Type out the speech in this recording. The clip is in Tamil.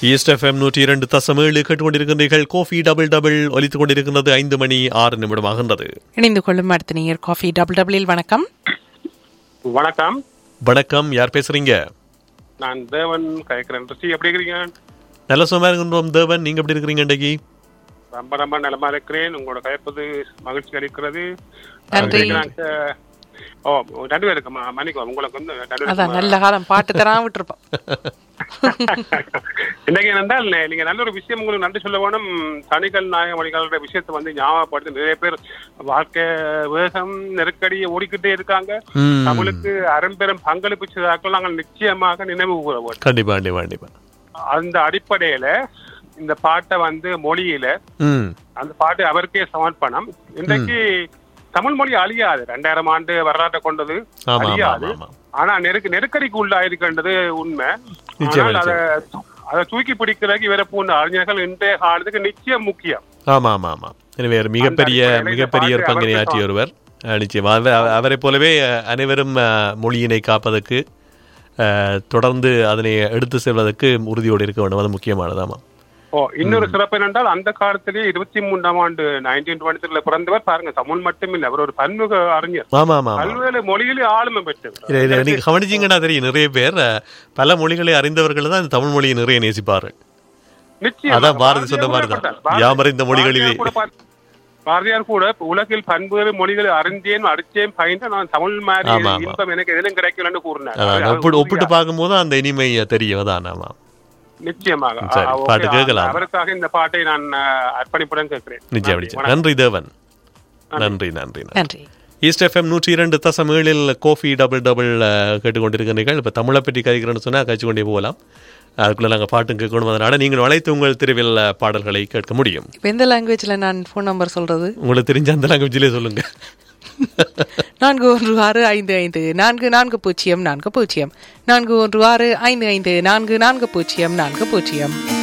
ஈஸ்ட் எஃப்எம் 102.7 கேட்டுக்கொண்டிருக்கின்றீர்கள். காஃபி டபுள் டபுள் ஒலித்துக் கொண்டிருக்கிறது. 5 மணி 6 நிமிடமாகின்றது. இணைந்து கொள்ளும் அடுத்த நேயர் காஃபி டபுள் டபுளில். வணக்கம். வணக்கம். வணக்கம், யார் பேசுறீங்க? நான் தேவன் கேட்கிறேன். எப்படி இருக்கிறீங்க? நல்ல சும்மா இருக்கின்றோம் தேவன், நீங்க எப்படி இருக்கிறீங்க? இன்றைக்கு ரொம்ப ரொம்ப நலமா இருக்கிறேன். உங்களோட கேட்பது மகிழ்ச்சி அளிக்கிறது. நன்றி. ஓ, 2 பேருக்கு மன்னிக்கும். உங்களுக்கு வந்து அதான் நல்ல காலம் பாட்டு தராம விட்டுருப்போம். இன்னைக்கு என்னென்றால் நீங்க நல்ல ஒரு விஷயம் உங்களுக்கு நன்றி சொல்ல வேணும். சனிகள் நாயகமணிகளோட விஷயத்தை வந்து ஞாபகப்படுத்தி நிறைய பேர் வாழ்க்கை வேகம் நெருக்கடியை ஓடிக்கிட்டே இருக்காங்க. தமிழுக்கு அரும்பெரும் பங்களிப்பு செய்தாக்கள் நாங்கள் நிச்சயமாக நினைவு கூற வேண்டும். கண்டிப்பா கண்டிப்பா கண்டிப்பா. அந்த அடிப்படையில இந்த பாட்டை வந்து மொழியில அந்த பாட்டு அவருக்கே சமர்ப்பணம். இன்றைக்கு தமிழ் மொழி அழியாது. 2000 ஆண்டு வரலாற்றை கொண்டது அழியாது. ஆனா நெருக்கடிக்கு உள்ளாயிருக்கின்றது உண்மை. அதை தூக்கி பிடிக்கிறதுக்கு இவரை போன்ற அறிஞர்கள் இன்றைய காலத்துக்கு நிச்சயம் முக்கியம். ஆமா ஆமா ஆமா. எனவே மிகப்பெரிய ஒரு பங்கினை ஆற்றிய ஒருவர். நிச்சயம் அவரை போலவே அனைவரும் மொழியினை காப்பதற்கு தொடர்ந்து அதனை எடுத்து செல்வதற்கு உறுதியோடு இருக்க வேண்டும். அது முக்கியமானதாமா. இன்னொரு சிறப்பு என்னென்றால் அந்த காலத்திலேயே 23ஆம் ஆண்டு 1923 பிறந்தவர். பாருங்க, தமிழ் மட்டும் இல்ல, அவர் ஒரு பன்முக அறிஞர். பல்வேறு மொழியிலே ஆளுமை பெற்றவர். நீங்க கவனிச்சீங்கன்னா தெரியும், நிறைய பேர் பல மொழிகளை அறிந்தவர்கள் தான் தமிழ் மொழியை நிறைய நேசிப்பார்கள். அதான் பாரதி சொன்ன மாதிரிதான், யாமறிந்த மொழிகளிலே. பாரதியார் கூட உலகில் பல்வேறு மொழிகளை அறிந்தேன் அடிச்சேன் பயின்ற நான் தமிழ் மாதிரி இன்பம் எனக்கு எதிலும் கிடைக்கலன்னு கூறினார். ஒப்பிட்டு பார்க்கும் போது அந்த இனிமை தெரியும். அதான் ஆமா, நிச்சயமாக. பாட்டு கேட்கலாம். அவருக்காக இந்த பாட்டை நான் அர்ப்பணிப்புடன் கேட்கிறேன். நிச்சயம். நன்றி தேவன், நன்றி நன்றி நன்றி. East FM 102.7 coffee double double கேட்டுக்கொண்டிருக்கிறீர்கள். இப்போ தமிழை பற்றி கதைக்கிறேன்னு சொன்னால் கழிச்சு கொண்டே போகலாம். அதுக்குள்ளே நாங்கள் பாட்டும் கேட்கணும். அதனால் நீங்கள் அழைத்து உங்கள் தெருவில் பாடல்களை கேட்க முடியும். இப்போ எந்த லாங்குவேஜில் நான் ஃபோன் நம்பர் சொல்கிறது? உங்களுக்கு தெரிஞ்ச அந்த லாங்குவேஜிலே சொல்லுங்கள். 4165440440 41654440.